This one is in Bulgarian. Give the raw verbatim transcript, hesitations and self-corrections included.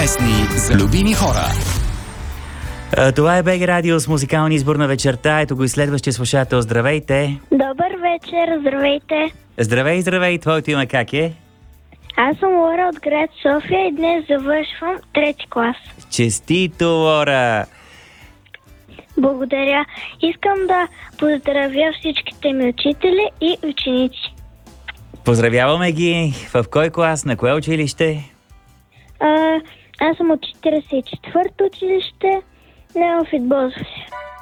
Песни за любими хора. Това е БГ Радио с музикалния избор на вечерта. Ето го и следващия слушател. Здравейте! Добър вечер, здравейте! Здравей, здравей! Твоето име как е? Аз съм Лора от град София и днес завършвам трети клас. Честито, Лора! Благодаря. Искам да поздравя всичките ми учители и ученици. Поздравяваме ги! В кой клас? На кое училище? А, аз съм от четиридесет и четвърто училище Неофит Бозов.